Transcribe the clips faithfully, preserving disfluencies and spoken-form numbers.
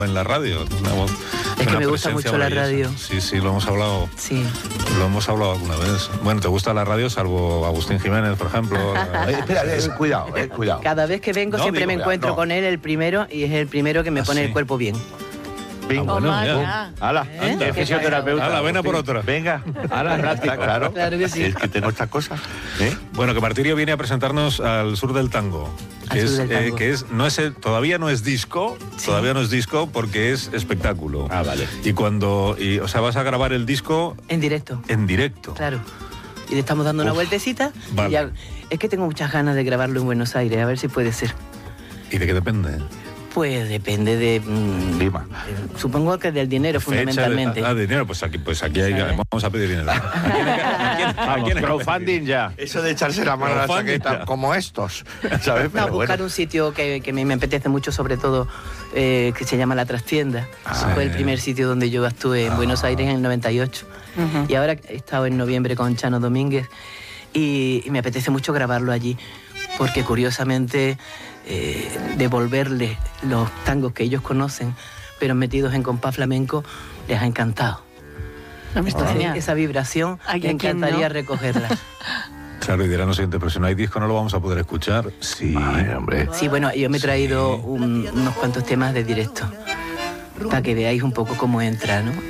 en la radio. Una voz, es que una me gusta mucho la radio. Sí, sí, lo hemos hablado. Sí. Lo hemos hablado alguna vez. Bueno, ¿te gusta la radio salvo Agustín Jiménez, por ejemplo? eh, espera, eh, cuidado, eh, cuidado. Cada vez que vengo No, siempre digo, me encuentro no. con él el primero y es el primero que me ¿Ah, pone sí? el cuerpo bien. Bingo. Ah, bueno, Toma ya. ya. Ala, ¿Eh? anda, ¿Qué fisioterapeuta. pasa? Ala, ven a por otra. Venga, ala, práctica, claro. Claro que sí. Es que tengo estas cosas. ¿eh? Bueno, que Martirio viene a presentarnos al sur del tango. Al Que sur es, del tango. eh, que es, no es el- todavía no es disco, Sí. todavía no es disco porque es espectáculo. Ah, vale. Y cuando, y, o sea, vas a grabar el disco En directo, en directo. claro. Y le estamos dando una Uf, vueltecita. vale. Y ya- es que tengo muchas ganas de grabarlo en Buenos Aires, a ver si puede ser. ¿Y de qué depende? Pues depende de... mm, Lima. eh, supongo que del dinero, Fecha de- fundamentalmente. ah, dinero, pues aquí, pues aquí hay, ¿Sabes? vamos a pedir dinero. ¿A quién hay que- a quién- a Vamos, quién hay que crowdfunding pedir? ya. Eso de echarse la mano a la Crowdfunding chaqueta ya. como estos, ¿sabes? No, Pero buscar bueno. un sitio que, que me, me apetece mucho, sobre todo, eh, que se llama La Trastienda. Ah, Fue sí. el primer sitio donde yo actué en Ah. Buenos Aires en el noventa y ocho. Ujú. Y ahora he estado en noviembre con Chano Domínguez y, y me apetece mucho grabarlo allí, porque curiosamente eh, devolverles los tangos que ellos conocen, pero metidos en compás flamenco, les ha encantado. No, está Entonces, genial. esa vibración Ay, me ¿a quién encantaría no? recogerla. Claro, y dirán los siguientes, pero si no hay disco no lo vamos a poder escuchar. Sí. Ay, hombre. Sí, bueno, yo me he traído un- unos cuantos temas de directo, para que veáis un poco cómo entra, ¿no?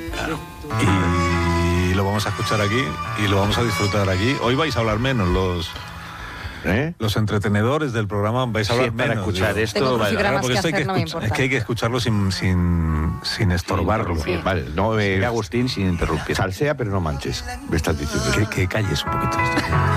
Y lo vamos a escuchar aquí y lo vamos a disfrutar aquí. Hoy vais a hablar menos los, ¿Eh? los entretenedores del programa, vais a Sí, hablar para menos. escuchar digo. esto. Tengo vale. crucigramas porque que esto hay que, hacer, no me escucha- importa. es que hay que escucharlo sin, sin, sin estorbarlo. Sí. Vale, no, eh, Agustín sin interrumpir. Salsea, pero no manches. Me estás diciendo. Que, que calles un poquito.